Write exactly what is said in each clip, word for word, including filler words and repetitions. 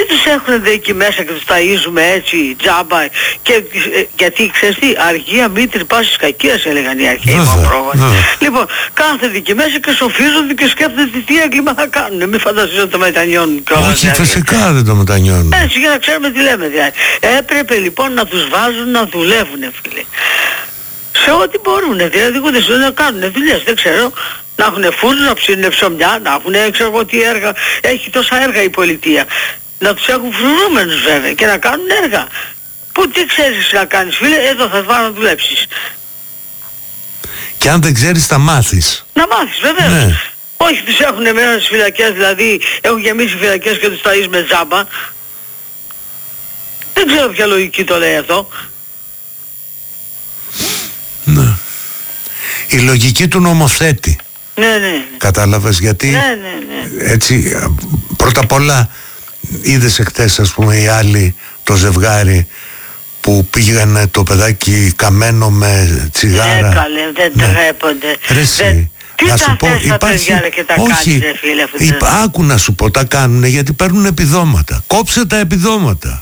τους έχουν δε εκεί μέσα και τους ταΐζουμε έτσι τζάμπα και, ε, γιατί ξέρεις τι, αργία μη τρυπάσεις κακίας έλεγαν οι αρχαίοι πρόγονοι. Λοιπόν, κάθεται εκεί μέσα και σοφίζονται και σκέφτονται τι έγκλημα θα κάνουν. Μην φανταστείς ότι το μετανιώνουν κιόλας. Όχι, φυσικά δεν το μετανιώνουν. Έτσι για να ξέρουμε τι λέμε δηλαδή. Έπρεπε λοιπόν να τους βάζουν να δουλεύουν φίλε. Σε ό,τι μπορούν, δηλαδή να κάνουν δουλειές, δεν ξέρω. Να έχουν φούρνους, να ψήνουν ψωμιά, να έχουν ξέρω εγώ τι έργα. Έχει τόσα έργα η πολιτεία. Να τους έχουν φρουρούμενους βέβαια και να κάνουν έργα. Πού τι ξέρεις να κάνεις φίλε, εδώ θα πάω να δουλέψεις. Και αν δεν ξέρεις θα μάθεις. Να μάθεις βεβαίως. Ναι. Όχι τους έχουν μέσα στις φυλακές, δηλαδή έχουν γεμίσει φυλακές και τους ταΐς με τζάμπα. Δεν ξέρω ποια λογική το λέει αυτό. Ναι. Η λογική του νομοθέτη. Ναι, ναι, ναι. Κατάλαβες γιατί ναι, ναι, ναι. Έτσι πρώτα απ' όλα είδες εχθές ας πούμε οι άλλοι το ζευγάρι που πήγανε το παιδάκι καμένο με τσιγάρα. Ναι καλέ, δεν ναι. τρέπονται. Ρε εσύ, δεν... Τι να τα σου πω, θες τα υπάρχει... παιδιά και τα όχι, κάνεις ρε φίλε αυτό. Υπά... Άκου να σου πω, τα κάνουν γιατί παίρνουν επιδόματα. Κόψε τα επιδόματα.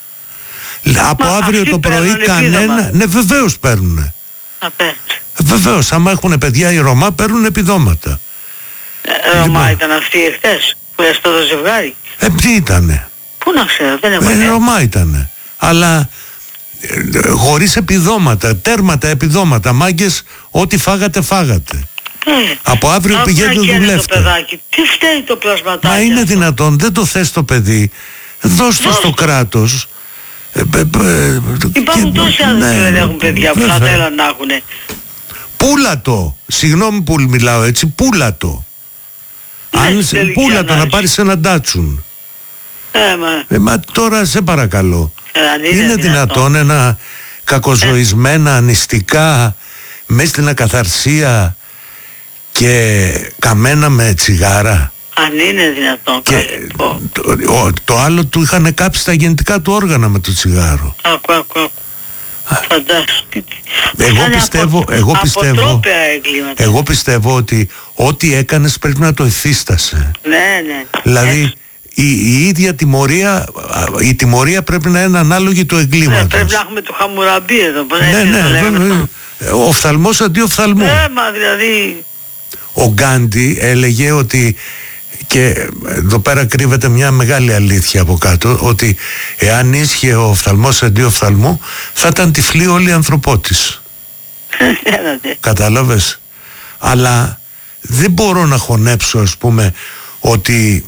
Από Μα αύριο το πρωί κανένα... Ναι βεβαίως παίρνουν. Βεβαίως, άμα έχουν παιδιά οι Ρωμά παίρνουν επιδόματα. Ε, Ρωμά λοιπόν. Ήταν αυτοί εχθές που έστω το ζευγάρι. Ε, τι ήτανε. Πού να ξέρω, δεν έχω ε, Ρωμά ήτανε. Αλλά ε, χωρίς επιδόματα, τέρματα επιδόματα, μάγκες, ό,τι φάγατε φάγατε. Ε, από αύριο πηγαίνετε δουλεύτε. Τι φταίει το πλασματάκι. Μα είναι αυτό. Δυνατόν, δεν το θες το παιδί. Δώσ' το στο κράτος. Ε, ε, ε, Υπάρχουν και... τόσοι άνθρωποι που δεν έχουν παιδιά που θα θέλουν να έχουν. Πούλα το. Συγγνώμη που μιλάω έτσι, πούλα το. Αν πούλα το να πάρεις ένα ντάτσουν. Ε, μα... Ε, μα τώρα σε παρακαλώ. Ε, είναι, είναι δυνατόν, δυνατόν ένα κακοζωισμένα, ε. ανιστικά, μέσα στην ακαθαρσία και καμένα με τσιγάρα. Αν είναι δυνατόν. Και το, το, το άλλο του είχαν κάψει τα γεννητικά του όργανα με το τσιγάρο. Άκου, άκου, άκου. Φαντάστηκε. Εγώ πιστεύω, απο, εγώ πιστεύω, εγκλήματα. εγώ πιστεύω ότι ό,τι έκανες πρέπει να το εθίστασε. Ναι, ναι. Δηλαδή η, η ίδια τιμωρία, η τιμωρία πρέπει να είναι ανάλογη του εγκλήματος. Ναι, πρέπει να έχουμε το Χαμουραμπί εδώ. Ναι, ναι, ναι, ο οφθαλμός αντί οφθαλμού. Ναι, μα δηλαδή... Ο Γκάντι έλεγε ότι, και εδώ πέρα κρύβεται μια μεγάλη αλήθεια από κάτω, ότι εάν ίσχυε ο οφθαλμός αντί οφθαλμού θα ήταν τυφλή όλη η ανθρωπότης. Κατάλαβες? Αλλά δεν μπορώ να χωνέψω ας πούμε ότι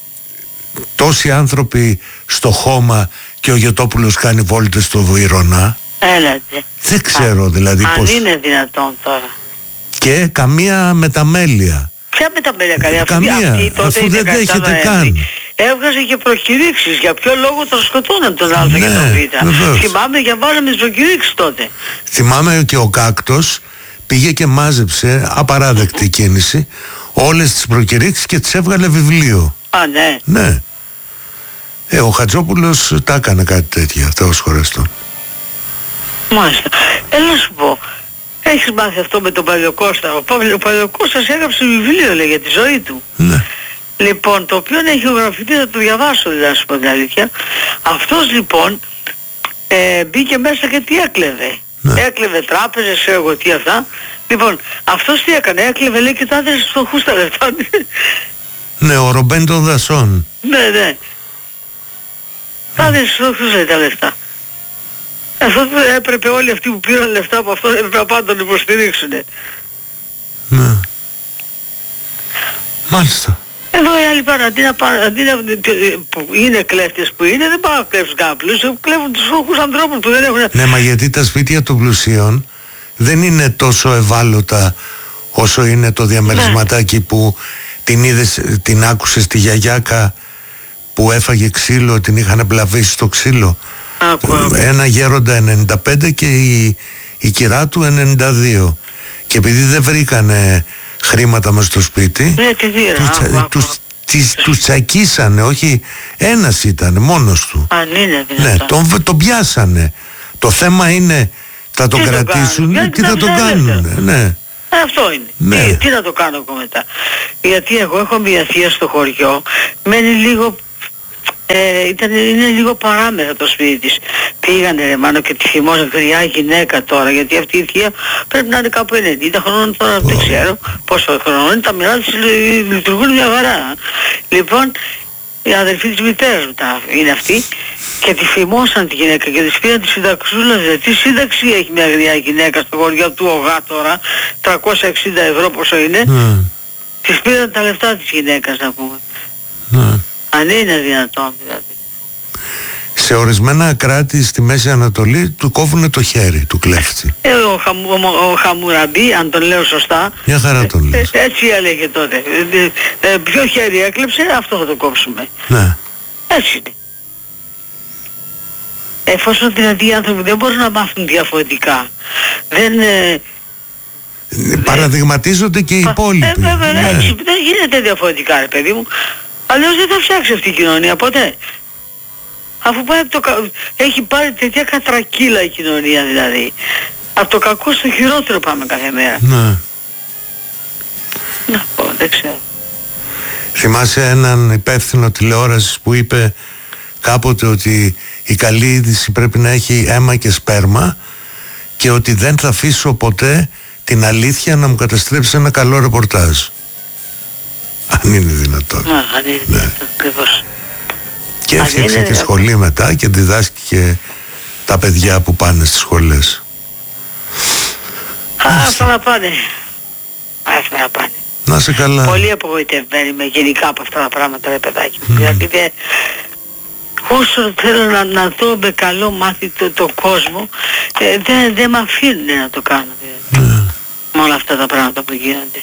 τόσοι άνθρωποι στο χώμα και ο Γετόπουλος κάνει βόλτες στο Βουηρονά. Έλατε. Δεν ξέρω Α, δηλαδή αν πώς. Αν είναι δυνατόν τώρα. Και καμία μεταμέλεια. Ποια μεταμέλεια καλή? Καμία, αυτή, τότε αφού δεν δέχεται καν. Έβγαζε και προκηρύξεις. Για ποιο λόγο τον σκοτώναν τον Α ναι, και τον Β. Βεβαίως. Θυμάμαι και βάλαμε τις προκηρύξεις τότε. Θυμάμαι και ο Κάκτος πήγε και μάζεψε, απαράδεκτη κίνηση, όλες τις προκηρύξεις και τις έβγαλε βιβλίο. Α, ναι. Ναι. Ε, ο Χατζόπουλος τα έκανε κάτι τέτοια, Θεός χωρέστον. Μάλιστα. Έλα να σου πω. Έχεις μάθει αυτό με τον Παλαιοκώστα? Ο Παλαιοκώστας έγραψε βιβλίο λέει για τη ζωή του. Ναι. Λοιπόν, το οποίο έχει γραφτεί, θα το διαβάσω δηλαδή, να σου πω την αλήθεια. Αυτός λοιπόν ε, μπήκε μέσα και τι έκλεβε. Ναι. Έκλεβε τράπεζες, ξέρω εγώ τι αυτά. Λοιπόν, αυτός τι έκανε? Έκλεβε λέει και τα άδερε στους φτωχούς τα λεφτά. Ναι, ο Ρομπέν των Δασών. Ναι, ναι. Τα άδερε στους φτωχούς λέει τα λεφτά. Αυτό έπρεπε όλοι αυτοί που πήραν λεφτά από αυτό έπρεπε να πάνε τον υποστηρίξουν. Ναι. Μάλιστα. Εδώ οι άλλοι πάνε, αντί να πάνε, αντί να που είναι κλέφτες που είναι, δεν πάνε να κλέψουν κανένα πλούσιο, κλέβουν τους φτωχούς ανθρώπους που δεν έχουν... Ναι, μα γιατί τα σπίτια των πλουσίων δεν είναι τόσο ευάλωτα όσο είναι το διαμερισματάκι ναι. που την είδες, την άκουσες τη γιαγιάκα που έφαγε ξύλο, την είχαν πλαβήσει στο ξύλο. Άκου, άκου. Ένα γέροντα ενενήντα πέντε και η, η κυρά του ενενήντα δύο. Και επειδή δεν βρήκανε χρήματα μες στο σπίτι, ναι, τι δίρα, τους, άκου, άκου. τους, τις, τους τσακίσανε, όχι ένας ήταν μόνος του. Αν είναι δυνατόν. Ναι, τον, τον πιάσανε. Το θέμα είναι θα τον τι κρατήσουν ή τι θα τον κάνουν. Ναι. Αυτό είναι. Ναι. Τι, τι να το κάνω εγώ μετά? Γιατί εγώ έχω μια θεία στο χωριό, μένει λίγο Ε, ήταν, είναι λίγο παράμερα το σπίτι της. Πήγανε ρε μάνο και τη θυμώσαν γριά γυναίκα τώρα, γιατί αυτή η θεία πρέπει να είναι κάπου ενενήντα χρονών τώρα, δεν ξέρω πόσο χρονών είναι, τα μοιρά της λειτουργούν μια χαρά. Λοιπόν, η αδερφή της μητέρας μου είναι αυτή και τη φημώσαν τη γυναίκα και της πήραν τη συνταξούλα. Τι σύνταξη έχει μια γριά γυναίκα στο χωριό του ΟΓΑ τώρα, τριακόσια εξήντα ευρώ πόσο είναι, mm. της πήραν τα λεφτά της γυναίκας να πούμε. Mm. Αν είναι δυνατόν δηλαδή. Σε ορισμένα κράτη στη Μέση Ανατολή του κόβουνε το χέρι του κλέφτη. Ε, ο, Χαμ, ο, ο Χαμουραμπή, αν τον λέω σωστά, μια χαρά τον λες. Ε, έτσι έλεγε τότε. Ε, ε, ποιο χέρι έκλεψε, αυτό θα το κόψουμε. Ναι. Έτσι είναι. Εφόσον δηλαδή οι άνθρωποι δεν μπορούν να μάθουν διαφορετικά, δεν... Ε, παραδειγματίζονται και οι υπόλοιποι. Ε, βέβαια, ναι. Έτσι, δεν γίνεται διαφορετικά ρε παιδί μου. Αλλιώς δεν θα φτιάξει αυτή η κοινωνία ποτέ. Αφού πάει το, έχει πάρει τέτοια κατρακύλα η κοινωνία δηλαδή. Από το κακό στο χειρότερο πάμε κάθε μέρα. Ναι. Να πω, δεν ξέρω. Θυμάσαι έναν υπεύθυνο τηλεόρασης που είπε κάποτε ότι η καλή είδηση πρέπει να έχει αίμα και σπέρμα και ότι δεν θα αφήσω ποτέ την αλήθεια να μου καταστρέψει ένα καλό ρεπορτάζ. Αν είναι δυνατόν. Α, αν είναι ναι. δυνατόν, ακριβώς. Και έφτιαξε και σχολή μετά και διδάσκει και τα παιδιά που πάνε στις σχολές. Α, αυτά να πάνε. Αυτά να πάνε. Να σε καλά. Πολύ απογοητευμένη με γενικά από αυτά τα πράγματα ρε παιδάκι μου. Mm. Δηλαδή δε, όσο θέλω να, να δω με καλό μάθη το, το κόσμο, ε, δεν δε με αφήνουν να το κάνω. Δηλαδή. Mm. Με όλα αυτά τα πράγματα που γίνονται.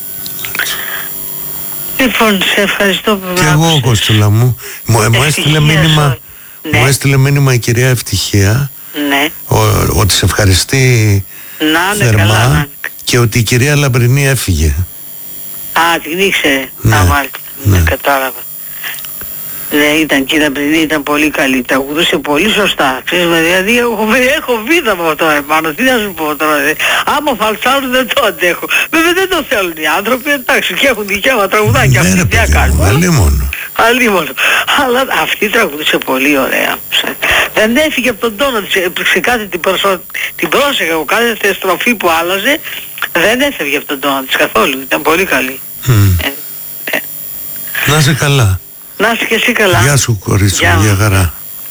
Λοιπόν, σε ευχαριστώ που με και εγώ Κώστουλα μου μου, μου έστειλε μήνυμα ναι. μου έστειλε μήνυμα η κυρία Ευτυχία ναι. ο, ότι σε ευχαριστεί να, θερμά καλά, να. Και ότι η κυρία Λαμπρινή έφυγε. Α, την ήξερε. Ναι. Να μάλιστα, ναι. κατάλαβα. Ναι, ήταν και η Λαμπρινή, ήταν πολύ καλή, τραγουδούσε πολύ σωστά. Ξέρεις, δηλαδή έχω, έχω βίδα από αυτό επάνω, τι να σου πω τώρα. Δε. Άμα φαλσάρουν δεν το αντέχω. Βέβαια δεν το θέλουν οι άνθρωποι, εντάξει, και έχουν δικαίωμα τραγουδάκια. Ναι, αυτοί τι κάνουν. Αλλήμον. Αλλήμον. Αλλά αυτή τραγουδούσε πολύ ωραία. Δεν έφυγε από τον τόνο της, σε κάθε την, προσω... την πρόσεχε, ο κάθε στροφή που άλλαζε, δεν έφευγε από τον τόνο της καθόλου, ήταν πολύ καλή. Mm. Ε, ε. Να είσαι καλά. Να είσαι και εσύ καλά. Γεια σου κορίτσι μου, γεια χαρά.